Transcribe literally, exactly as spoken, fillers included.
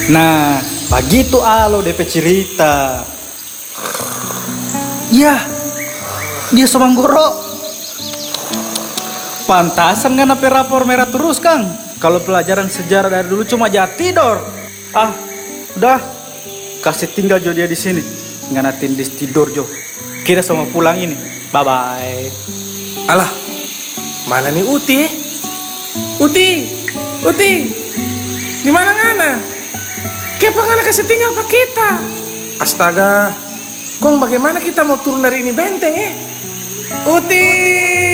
Nah, begitu alo D P cerita. Ya, dia Somanggoro. Pantasan kan apa rapor merah terus, Kang. Kalau pelajaran sejarah dari dulu cuma jat tidur. Ah, udah. Kasih tinggal Jo dia di sini. Nganatin di tidur Jo. Kita semua pulang ini. Bye bye. Alah, mana nih Uti? Uti, Uti, di mana ngana? Kenapa ngana kasih tinggal pak kita? Astaga, kong bagaimana kita mau turun dari ini benteng eh? Uti.